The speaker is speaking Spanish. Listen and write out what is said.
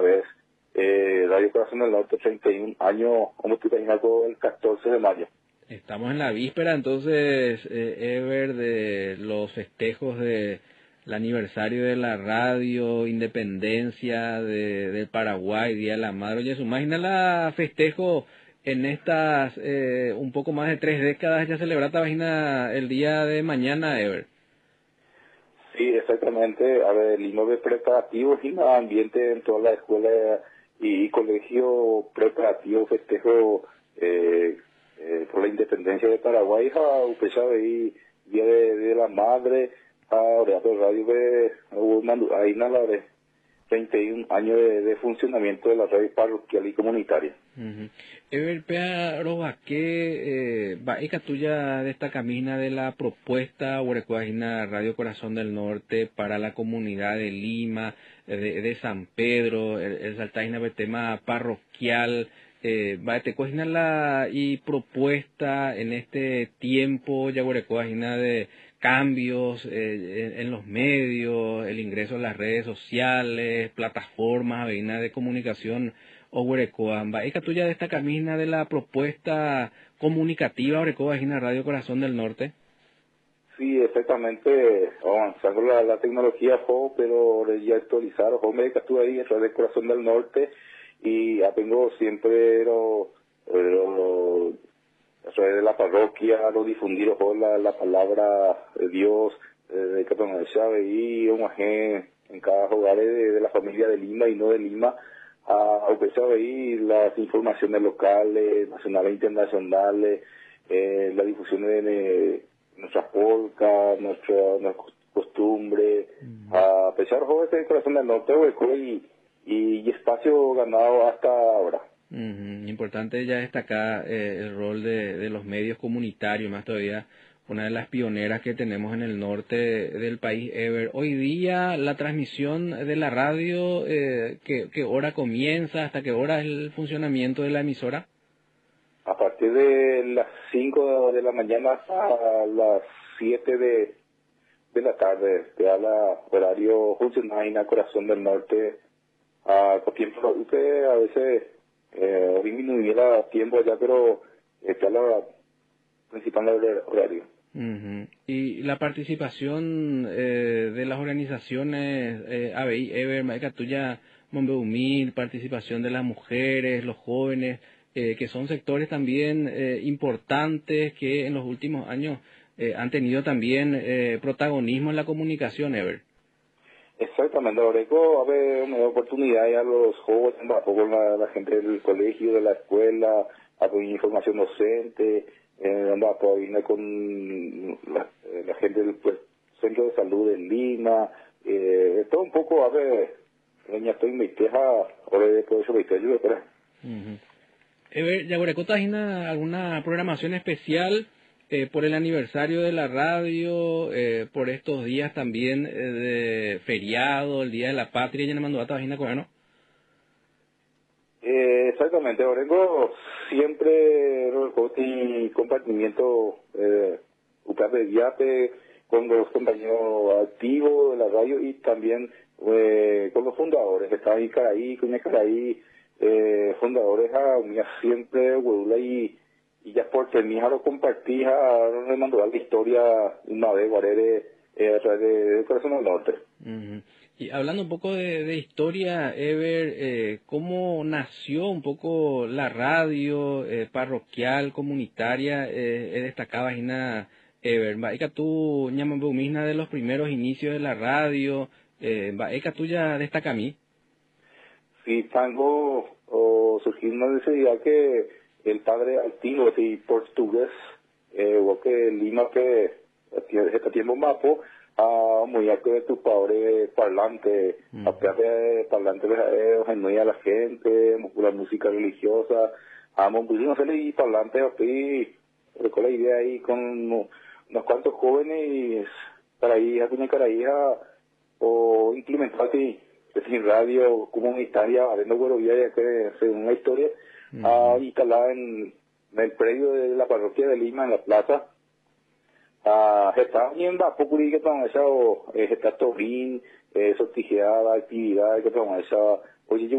vez. Radio Corazón del Norte, 31 años, como tú te algo el 14 de mayo. Estamos en la víspera, entonces, Ever, de los festejos del aniversario de la radio, independencia del Paraguay, Día de la Madre. Oye, su imagina la festejo en estas un poco más de 3 décadas ya celebrar vagina el día de mañana, Ever. Sí, exactamente. A ver, el INOVE preparativo y ambiente en toda la escuela y colegio preparativo, festejo por la independencia de Paraguay, y Día de la Madre, ahora radio de ahí nada de 31 años de funcionamiento de la red parroquial y comunitaria. Ever, pero ¿qué va tuya de esta camina de la propuesta Huerecuajina Radio Corazón del Norte para la comunidad de Lima, de San Pedro, el saltaina de tema parroquial? Va te cocina la y propuesta en este tiempo ya Huerecuajina de cambios en los medios, el ingreso a las redes sociales, plataformas de comunicación o Huerecoa, ¿esta tuya de esta camina de la propuesta comunicativa Huerecoa Radio Corazón del Norte? Sí, exactamente, avanzando la tecnología, pero ya actualizar, me estuve ahí en Radio Corazón del Norte y ya tengo siempre a través de la parroquia, lo difundir la palabra de Dios, de Catón Chávez y en cada hogar de la familia de Lima y no de Lima, a ahí las informaciones locales, nacionales e internacionales, la difusión de nuestras polcas, nuestra costumbre, a pesar de Corazón del Norte, y espacio ganado hasta ahora. Importante ya destacar el rol de los medios comunitarios, más todavía una de las pioneras que tenemos en el norte del país, Ever. Hoy día la transmisión de la radio, ¿qué hora comienza? ¿Hasta qué hora es el funcionamiento de la emisora? A partir de las 5 de la mañana hasta las 7 de la tarde, te habla horario funcional Corazón del Norte. Por tiempo, usted a veces disminuirá tiempo ya, pero está la principal horario. Y la participación de las organizaciones ABI, Ever, Maica Tuya, Mombeumil, participación de las mujeres, los jóvenes, que son sectores también importantes que en los últimos años han tenido también protagonismo en la comunicación, Ever. Exactamente, Oreco, a ver, me da oportunidad a los jóvenes, tampoco la gente del colegio, de la escuela, a información docente, viene con la gente del centro de salud de Lima, todo un poco, a ver, ya estoy en mi queja, ahora después de eso me ayuda, Ever, ¿Yaguareco tiene alguna programación especial por el aniversario de la radio, por estos días también de feriado, el Día de la Patria, ya no mandó a Tabajina Coreano? Exactamente, Orengo siempre y compartimiento de viaje con los compañeros activos de la radio y también con los fundadores, que están ahí Caraí, Cuña Caraí, fundadores siempre, Huedula y ya por terminar lo compartí me mandó la historia una vez Guarere a través de Corazón del Norte. Y hablando un poco de historia, Ever, ¿cómo nació un poco la radio parroquial, comunitaria? Destacaba Gina Ever, ¿Vaika tú ñamambeumina de los primeros inicios de la radio? ¿Vaika tú ya destaca a mí? Sí, tango surgió una necesidad que el padre altino, y portugués, que Lima que este tiempo mapo, muy acto de tu padre parlante, de parlante genuina a la gente, la música religiosa, no se le parlante aquí, con la idea ahí con unos cuantos jóvenes para ir a Cuñacarahía o implementar sin radio comunitaria, habiendo Guarovía, que según la historia, instalada en el predio de la parroquia de Lima, en la plaza. Está bien, va, poco que está Tobín, sortijeada, actividad, que oye,